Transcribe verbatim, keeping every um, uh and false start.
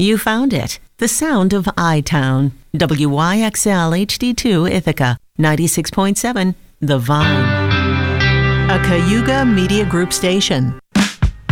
You found it. The sound of I-Town. W Y X L H D two Ithaca, ninety-six point seven, The Vine. A Cayuga Media Group station.